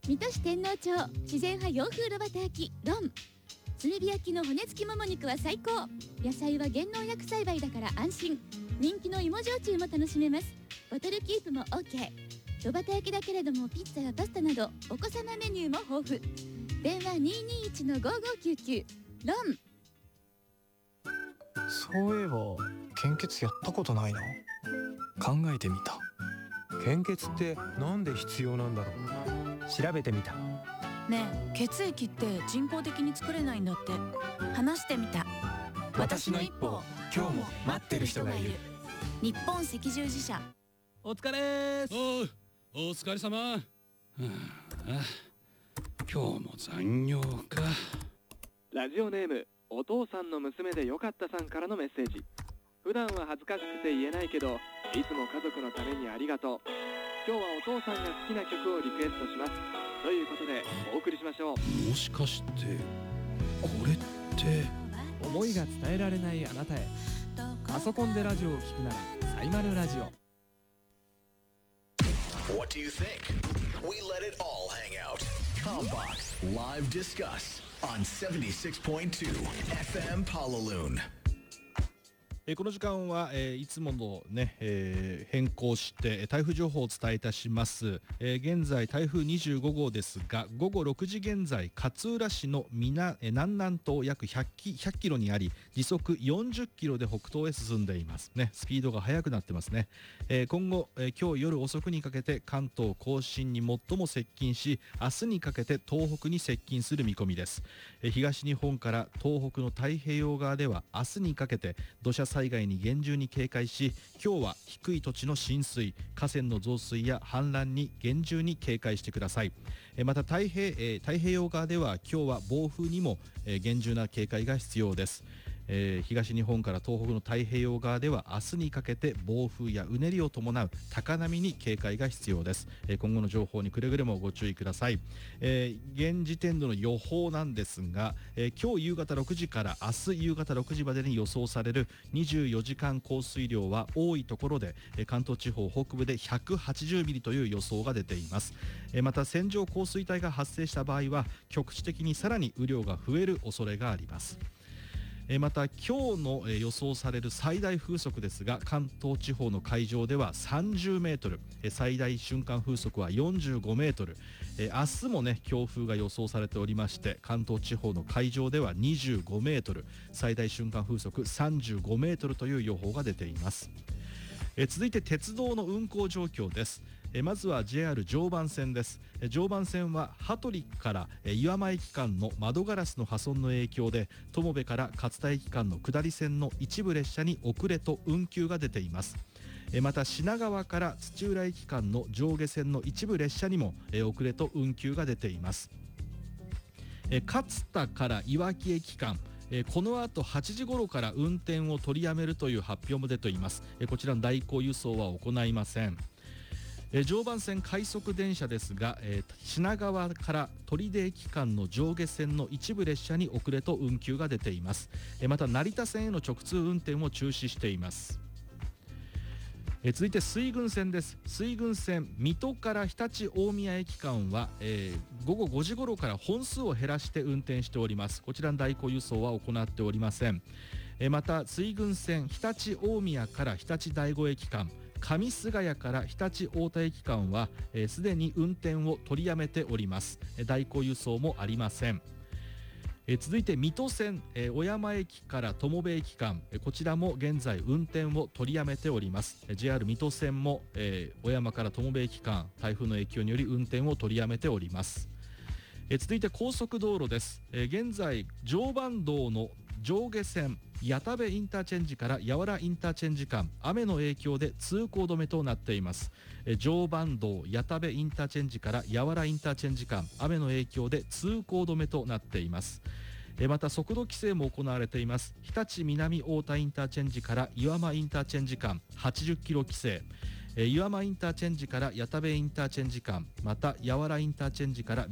水戸市天王町自然派洋風炉端焼きロン。炭火焼きの骨付きもも肉は最高。野菜は減農薬栽培だから安心。人気の芋焼酎も楽しめます。ボトルキープも OK。 炉端焼きだけれどもピッツァやパスタなどお子様メニューも豊富。電話 221-5599 ロン。 そういえば献血やったことないな。考えてみた。 献血ってなんで必要なんだろう。調べてみた。 ねえ、血液って人工的に作れないんだって。話してみた。 私の一歩を今日も待ってる人がいる。 日本赤十字社。 お疲れーす。 お疲れ様。今日も残業か。 ラジオネームお父さんの娘でよかったさんからのメッセージ。普段は恥ずかしくて言えないけどいつも家族のためにありがとう。今日はお父さんが好きな曲をリクエストしますということでお送りしましょう。 もしかしてこれって思いが伝えられないあなたへ。パソコンでラジオを聞くならサイマルラジオ。 What do you think? We let it all hang out. Combox Live Discuss on 76.2 FM Pallaloon。 この時間は、いつもの、ね変更して台風情報をお伝えいたします。現在台風25号ですが午後6時現在勝浦市の南南東約100キロにあり時速40キロで北東へ進んでいますね。スピードが速くなってますね。今後、今日夜遅くにかけて関東甲信に最も接近し明日にかけて東北に接近する見込みです。東日本から東北の太平洋側では明日にかけて土砂災害に厳重に警戒し、今日は低い土地の浸水、河川の増水や氾濫に厳重に警戒してください。また太平洋側では今日は暴風にも厳重な警戒が必要です。東日本から東北の太平洋側では明日にかけて暴風やうねりを伴う高波に警戒が必要です。今後の情報にくれぐれもご注意ください。現時点での予報なんですが、今日夕方6時から明日夕方6時までに予想される24時間降水量は多いところで関東地方北部で180ミリという予想が出ています。また線状降水帯が発生した場合は局地的にさらに雨量が増える恐れがあります。また今日の予想される最大風速ですが関東地方の海上では30メートル、最大瞬間風速は45メートル、明日もね強風が予想されておりまして関東地方の海上では25メートル、最大瞬間風速35メートルという予報が出ています。続いて鉄道の運行状況です。まずは JR 常磐線です。常磐線は羽鳥から岩間駅間の窓ガラスの破損の影響で友部から勝田駅間の下り線の一部列車に遅れと運休が出ています。また品川から土浦駅間の上下線の一部列車にも遅れと運休が出ています。勝田からいわき駅間この後8時頃から運転を取りやめるという発表も出ています。こちらの代行輸送は行いません。常磐線快速電車ですが、品川から取手駅間の上下線の一部列車に遅れと運休が出ています。また成田線への直通運転を中止しています。続いて水郡線です。水郡線水戸から常陸大宮駅間は、午後5時頃から本数を減らして運転しております。こちらの代行輸送は行っておりません。また水郡線常陸大宮から常陸大子駅間、上菅谷から常陸太田駅間はすでに運転を取りやめております。代行輸送もありません。続いて水戸線小山駅から友部駅間、こちらも現在運転を取りやめております。 JR 水戸線も小山から友部駅間台風の影響により運転を取りやめております。続いて高速道路です。現在常磐道の上下線矢田部インターチェンジから八原インターチェンジ間雨の影響で通行止めとなっています。常磐道矢田部インターチェンジから八原インターチェンジ間雨の影響で通行止めとなっています。また速度規制も行われています。日立南太田インターチェンジから岩間インターチェンジ間80キロ規制、岩間インターチェンジから矢田部インターチェンジ間また八原インターチェンジから